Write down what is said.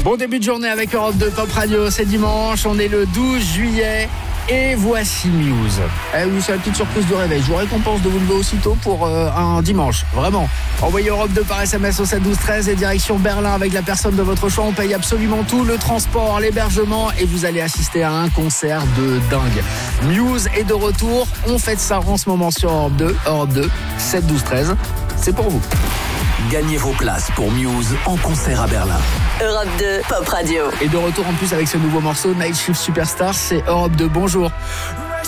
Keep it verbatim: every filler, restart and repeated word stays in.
Bon début de journée avec Europe deux Pop Radio, c'est dimanche, on est le douze juillet et voici Muse. Eh oui, c'est la petite surprise de réveil. Je vous récompense de vous lever aussitôt pour euh, un dimanche, vraiment. Envoyez Europe deux par S M S au sept douze treize et direction Berlin avec la personne de votre choix. On paye absolument tout, le transport, l'hébergement et vous allez assister à un concert de dingue. Muse est de retour, on fête ça en ce moment sur Europe deux. Europe deux, sept douze treize, c'est pour vous. Gagnez vos places pour Muse en concert à Berlin. Europe deux Pop Radio. Et de retour en plus avec ce nouveau morceau Night Shift Superstar, c'est Europe deux. Bonjour.